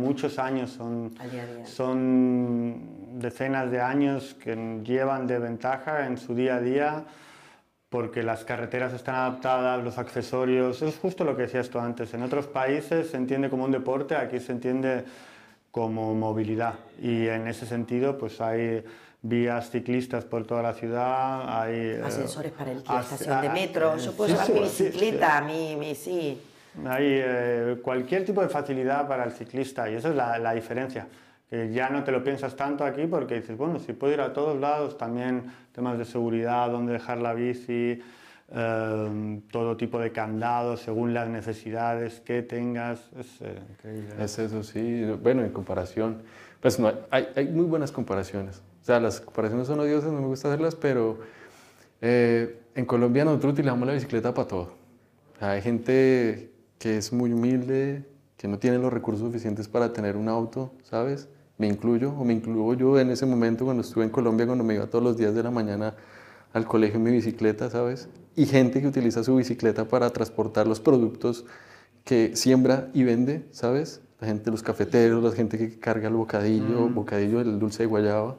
muchos años, Al día a día. son decenas de años que llevan de ventaja en su día a día, porque las carreteras están adaptadas, los accesorios, es justo lo que decías tú antes. En otros países se entiende como un deporte, aquí se entiende como movilidad, y en ese sentido pues hay vías ciclistas por toda la ciudad, hay ascensores para la estación de metro, yo puedo llevar mi bicicleta, sí. Hay cualquier tipo de facilidad para el ciclista, y esa es la diferencia. Que ya no te lo piensas tanto aquí porque dices, bueno, si puedo ir a todos lados, también temas de seguridad, dónde dejar la bici, todo tipo de candados según las necesidades que tengas, es increíble. Es eso, sí. Bueno, en comparación, pues no, hay muy buenas comparaciones. O sea, las comparaciones son odiosas, no me gusta hacerlas, pero en Colombia nosotros utilizamos la bicicleta para todo. O sea, hay gente que es muy humilde, que no tiene los recursos suficientes para tener un auto, ¿sabes? Me incluyo yo en ese momento cuando estuve en Colombia, cuando me iba todos los días de la mañana al colegio en mi bicicleta, ¿sabes? Y gente que utiliza su bicicleta para transportar los productos que siembra y vende, ¿sabes? La gente, los cafeteros, la gente que carga el bocadillo, el dulce de guayaba.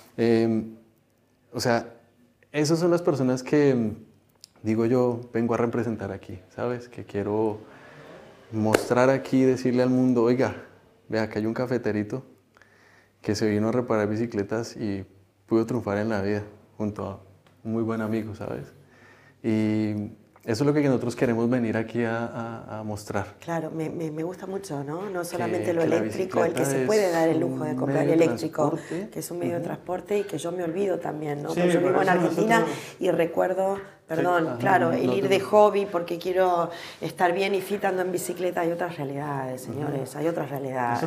O sea, esas son las personas que, digo yo, vengo a representar aquí, ¿sabes? Que quiero mostrar aquí, decirle al mundo, oiga, vea, que hay un cafeterito que se vino a reparar bicicletas y pudo triunfar en la vida junto a un muy buen amigo, ¿sabes? Y eso es lo que nosotros queremos venir aquí a mostrar. Claro, me gusta mucho, ¿no? No solamente lo eléctrico, el que se puede dar el lujo de comprar eléctrico, que es un medio de transporte y que yo me olvido también, ¿no? Sí, yo vivo en Argentina y recuerdo, perdón, claro, el ir de hobby porque quiero estar bien y fit ando en bicicleta. Hay otras realidades, señores, hay otras realidades.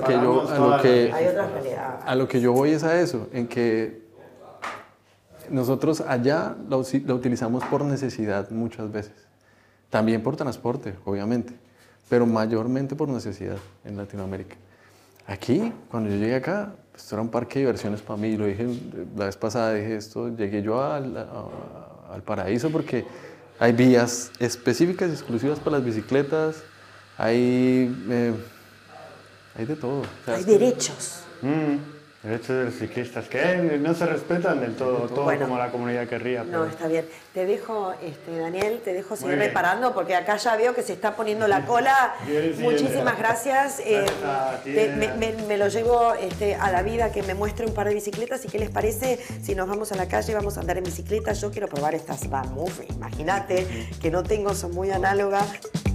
A lo que yo voy es a eso, en que nosotros allá la utilizamos por necesidad muchas veces, también por transporte, obviamente, pero mayormente por necesidad en Latinoamérica. Aquí, cuando yo llegué acá, esto era un parque de diversiones para mí, lo dije la vez pasada, dije esto, llegué yo al paraíso porque hay vías específicas y exclusivas para las bicicletas, hay de todo. O sea, hay derechos. Derechos de los ciclistas que no se respetan del todo, bueno, como la comunidad querría. Pero... No, está bien. Te dejo, Daniel, te dejo seguir reparando porque acá ya veo que se está poniendo la cola. Muchísimas gracias. Me lo llevo a la vida que me muestre un par de bicicletas. ¿Y qué les parece si nos vamos a la calle y vamos a andar en bicicleta? Yo quiero probar estas VanMoof. Imagínate que no tengo, son muy análogas.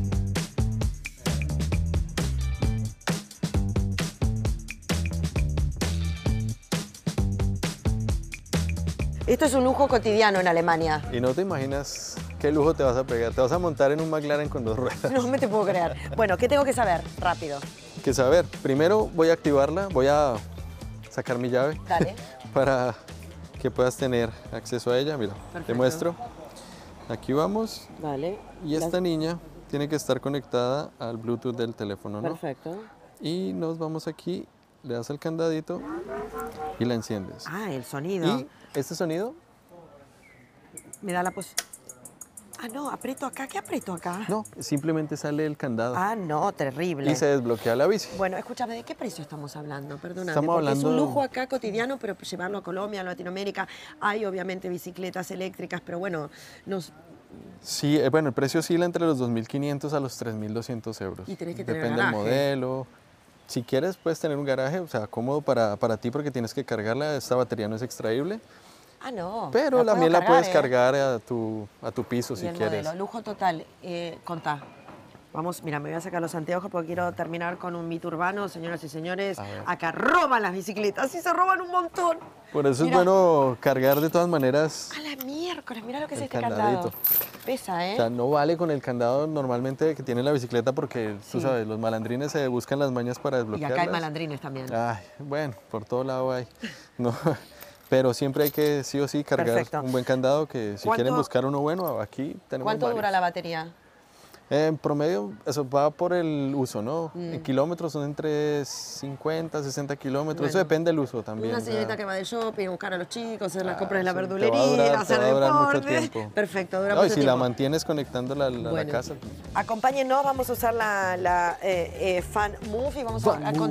Esto es un lujo cotidiano en Alemania. Y no te imaginas qué lujo te vas a pegar. Te vas a montar en un McLaren con 2 ruedas. No me te puedo creer. Bueno, ¿qué tengo que saber? Rápido. ¿Qué saber? Primero voy a activarla, voy a sacar mi llave. Dale. Para que puedas tener acceso a ella. Mira, perfecto. Te muestro. Aquí vamos. Vale. Y esta niña tiene que estar conectada al Bluetooth del teléfono, ¿no? Perfecto. Y nos vamos aquí, le das al candadito y la enciendes. Ah, el sonido. Y este sonido me da la posibilidad. Ah, no, aprieto acá. ¿Qué aprieto acá? No, simplemente sale el candado. Ah, no, terrible. Y se desbloquea la bici. Bueno, escúchame, ¿de qué precio estamos hablando? Perdóname, estamos hablando... es un lujo acá cotidiano, pero llevarlo a Colombia, a Latinoamérica, hay obviamente bicicletas eléctricas, pero bueno, Sí, bueno, el precio oscila entre los 2.500 a los 3.200 euros. Y tenés que tener Depende garaje. del modelo. Si quieres, puedes tener un garaje, o sea, cómodo para ti porque tienes que cargarla. Esta batería no es extraíble. Ah, no. Pero también la puedes cargar a tu piso si quieres. Modelo, lujo total. Contá. Vamos, mira, me voy a sacar los anteojos porque quiero terminar con un mito urbano. Señoras y señores, acá roban las bicicletas y se roban un montón. Por eso es bueno cargar de todas maneras. A la miércoles, mira lo que es este candado. Pesa, ¿eh? O sea, no vale con el candado normalmente que tiene la bicicleta porque, tú sabes, los malandrines se buscan las mañas para desbloquearlas. Y acá hay malandrines también. Ay, bueno, por todo lado hay. No, pero siempre hay que sí o sí cargar un buen candado que si quieren buscar uno bueno, aquí tenemos ¿Cuánto varios. dura la batería? En promedio, eso va por el uso, ¿no? En kilómetros son entre 50, 60 kilómetros, bueno, eso depende del uso también. Una señorita que va de shopping, buscar a los chicos, hacer las compras en la verdulería, hacer deporte. Perfecto, dura mucho tiempo. Y si la mantienes conectándola a la casa. Acompáñennos, vamos a usar la VanMoof y vamos a